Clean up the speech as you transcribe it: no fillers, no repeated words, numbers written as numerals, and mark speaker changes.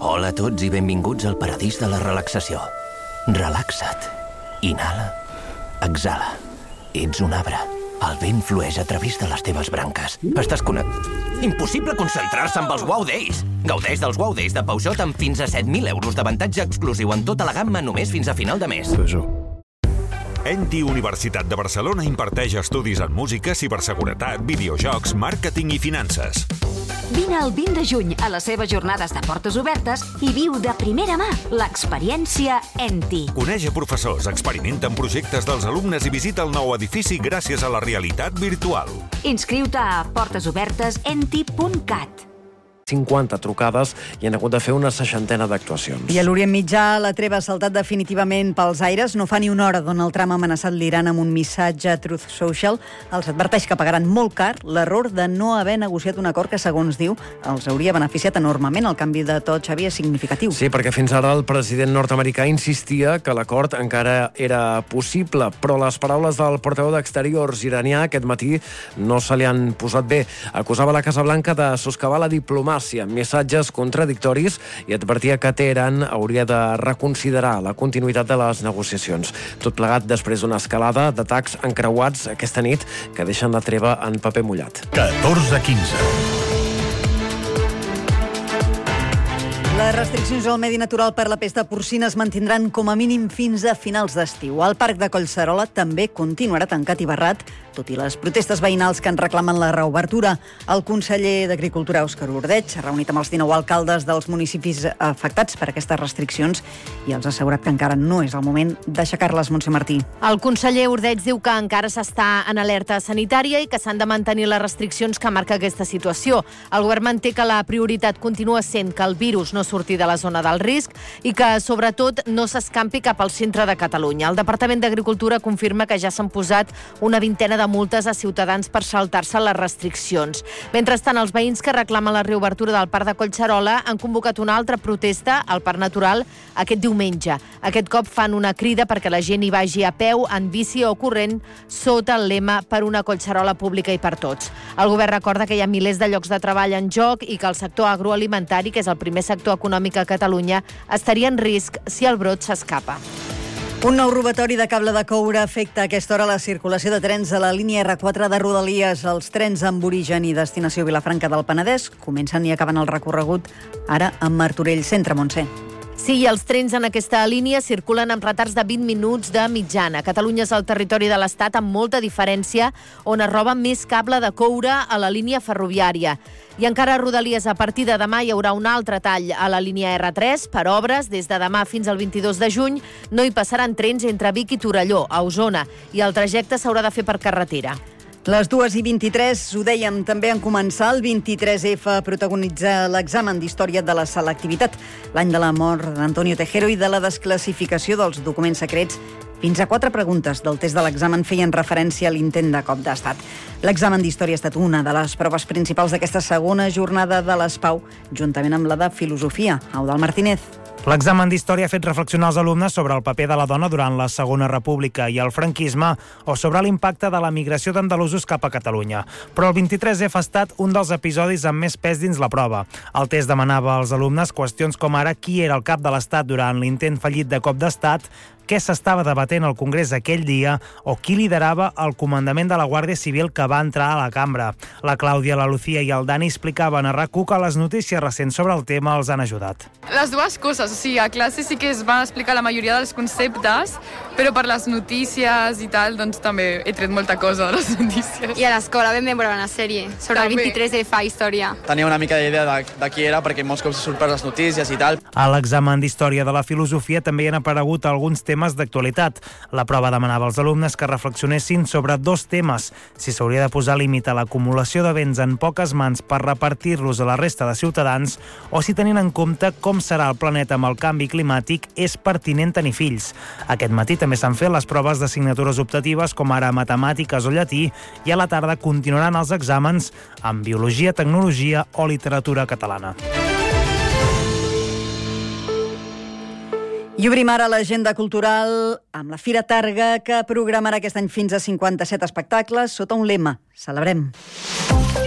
Speaker 1: Hola a tots i benvinguts al paradís de la relaxació. Relaxa't. Inhala. Exhala. Ets un arbre. El vent flueix a través de les teves branques. Estàs Impossible concentrar-se amb els Wow Days. Gaudeix dels Wow Days de Peugeot amb fins a 7.000 euros d'avantatge exclusiu en tota la gamma només fins a final de mes.
Speaker 2: ENTI Universitat de Barcelona imparteix estudis en música, ciberseguretat, videojocs, màrqueting i finances.
Speaker 3: Vine el 20 de juny a les seves jornades de portes obertes i viu de primera mà l'experiència ENTI.
Speaker 2: Coneix a professors, experimenta en projectes dels alumnes i visita el nou edifici gràcies a la realitat virtual.
Speaker 3: Inscriu-te a portesobertesenti.cat.
Speaker 4: 50 trucades i han hagut de fer una 60ena d'actuacions.
Speaker 5: I a l'Orient Mitjà la treva ha saltat definitivament pels aires. No fa ni una hora Donald Trump ha amenaçat l'Iran amb un missatge a Truth Social. Els adverteix que pagaran molt car l'error de no haver negociat un acord que, segons diu, els hauria beneficiat enormement. El canvi de to, Xavi, és significatiu.
Speaker 4: Sí, perquè fins ara el president nord-americà insistia que l'acord encara era possible, però les paraules del portaveu d'Exteriors iranià aquest matí no se li han posat bé. Acusava la Casa Blanca de soscavar la diplomàcia amb missatges contradictoris i advertia que Teheran hauria de reconsiderar la continuïtat de les negociacions. Tot plegat després d'una escalada d'atacs encreuats aquesta nit que deixen la treva en paper mullat.
Speaker 6: 14-15.
Speaker 5: Les restriccions al medi natural per la pesta porcina es mantindran com a mínim fins a finals d'estiu. El parc de Collserola també continuarà tancat i barrat, tot i les protestes veïnals que en reclamen la reobertura. El conseller d'Agricultura, Òscar Ordeig, s'ha reunit amb els 19 alcaldes dels municipis afectats per aquestes restriccions i els ha assegurat que encara no és el moment d'aixecar-les, Montse Martí.
Speaker 7: El conseller Ordeig diu que encara s'està en alerta sanitària i que s'han de mantenir les restriccions que marca aquesta situació. El govern manté que la prioritat continua sent que el virus no sortir de la zona del risc i que, sobretot, no s'escampi cap al centre de Catalunya. El Departament d'Agricultura confirma que ja s'han posat una vintena de multes a ciutadans per saltar-se les restriccions. Mentrestant, els veïns que reclamen la reobertura del Parc de Collserola han convocat una altra protesta al Parc Natural aquest diumenge. Aquest cop fan una crida perquè la gent hi vagi a peu, en bici o corrent, sota el lema per una Collserola pública i per tots. El govern recorda que hi ha milers de llocs de treball en joc i que el sector agroalimentari, que és el primer sector econòmic a Catalunya, estaria en risc si el brot s'escapa.
Speaker 5: Un nou robatori de cable de coure afecta a aquesta hora la circulació de trens a la línia R4 de Rodalies. Els trens amb origen i destinació Vilafranca del Penedès comencen i acaben el recorregut ara amb Martorell Centre, Montse.
Speaker 7: Sí, els trens en aquesta línia circulen amb retards de 20 minuts de mitjana. Catalunya és el territori de l'Estat amb molta diferència on es roba més cable de coure a la línia ferroviària. I encara a Rodalies, a partir de demà hi haurà un altre tall a la línia R3 per obres. Des de demà fins al 22 de juny no hi passaran trens entre Vic i Torelló, a Osona, i el trajecte s'haurà de fer per carretera.
Speaker 5: Les 2:23, ho dèiem, també en començar el 23F protagonitza l'examen d'història de la selectivitat, l'any de la mort d'Antonio Tejero i de la desclassificació dels documents secrets. Fins a 4 preguntes del test de l'examen feien referència a l'intent de cop d'estat. L'examen d'història ha estat una de les proves principals d'aquesta segona jornada de l'ESPAU, juntament amb la de filosofia. Eudald Martínez.
Speaker 8: L'examen d'història ha fet reflexionar els alumnes sobre el paper de la dona durant la Segona República i el franquisme o sobre l'impacte de la migració d'andalusos cap a Catalunya. Però el 23F ha estat un dels episodis amb més pes dins la prova. El test demanava als alumnes qüestions com ara qui era el cap de l'Estat durant l'intent fallit de cop d'Estat, què s'estava debatent al Congrés aquell dia o qui liderava el comandament de la Guàrdia Civil que va entrar a la cambra. La Clàudia, la Lucía i el Dani explicaven a RAC1 que les notícies recents sobre el tema els han ajudat.
Speaker 9: Les dues coses, o sigui, a classe sí que es van explicar la majoria dels conceptes, però per les notícies i tal, doncs també he tret molta cosa de les notícies.
Speaker 10: I a l'escola vam veure una sèrie sobre el 23F història.
Speaker 11: Tenia una mica d'idea de qui era, perquè molts cops surt per les notícies i tal.
Speaker 8: A l'examen d'història de la filosofia també hi han aparegut alguns temes d'actualitat. La prova demanava als alumnes que reflexionessin sobre 2 temes: si s'hauria de posar límit a l'acumulació de béns en poques mans per repartir-los a la resta de ciutadans o si, tenint en compte com serà el planeta amb el canvi climàtic, és pertinent tenir fills. Aquest matí també s'han fet les proves d'assignatures optatives com ara matemàtiques o llatí i a la tarda continuaran els exàmens en biologia, tecnologia o literatura catalana.
Speaker 5: I obrim ara l'agenda cultural amb la Fira Targa, que programarà aquest any fins a 57 espectacles sota un lema: Celebrem.